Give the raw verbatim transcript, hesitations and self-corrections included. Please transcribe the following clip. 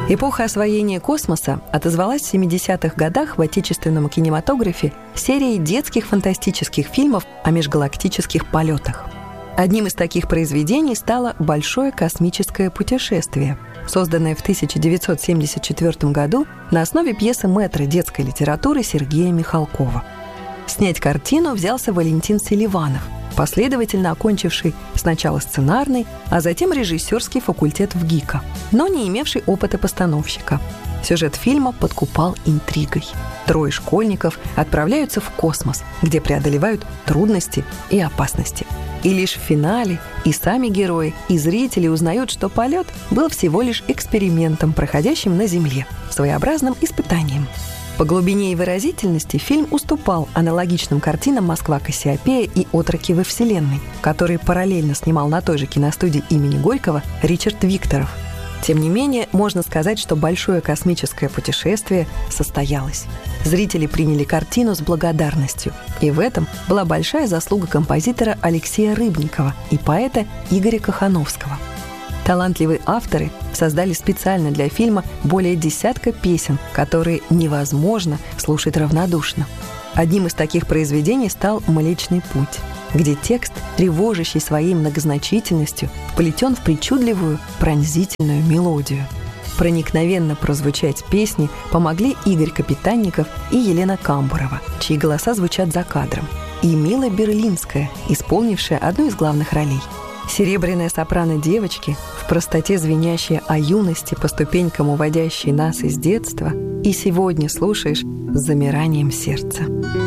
Эпоха освоения космоса отозвалась в семидесятых годах в отечественном кинематографе серией детских фантастических фильмов о межгалактических полетах. Одним из таких произведений стало «Большое космическое путешествие», созданное в тысяча девятьсот семьдесят четвёртом году на основе пьесы мэтра детской литературы Сергея Михалкова. Снять картину взялся Валентин Селиванов, последовательно окончивший сначала сценарный, а затем режиссерский факультет в ГИКа, но не имевший опыта постановщика. Сюжет фильма подкупал интригой. Трое школьников отправляются в космос, где преодолевают трудности и опасности. И лишь в финале и сами герои, и зрители узнают, что полет был всего лишь экспериментом, проходящим на Земле, своеобразным испытанием. По глубине и выразительности фильм уступал аналогичным картинам «Москва Кассиопея» и «Отроки во Вселенной», которые параллельно снимал на той же киностудии имени Горького Ричард Викторов. Тем не менее, можно сказать, что «Большое космическое путешествие» состоялось. Зрители приняли картину с благодарностью, и в этом была большая заслуга композитора Алексея Рыбникова и поэта Игоря Кохановского. Талантливые авторы создали специально для фильма более десятка песен, которые невозможно слушать равнодушно. Одним из таких произведений стал «Млечный путь», где текст, тревожащий своей многозначительностью, вплетен в причудливую, пронзительную мелодию. Проникновенно прозвучать песни помогли Игорь Капитанников и Елена Камбурова, чьи голоса звучат за кадром, и Мила Берлинская, исполнившая одну из главных ролей. Серебряная сопрано девочки, в простоте звенящая о юности, по ступенькам уводящей нас из детства, и сегодня слушаешь с замиранием сердца.